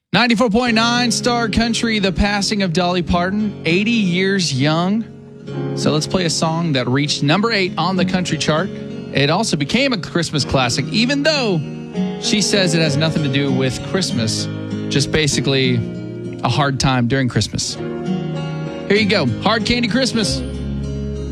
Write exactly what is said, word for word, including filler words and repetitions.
ninety-four point nine Star Country, the passing of Dolly Parton, eighty years young. So let's play a song that reached number eight on the country chart. It also became a Christmas classic, even though she says it has nothing to do with Christmas, just basically a hard time during Christmas. Here you go, Hard Candy Christmas.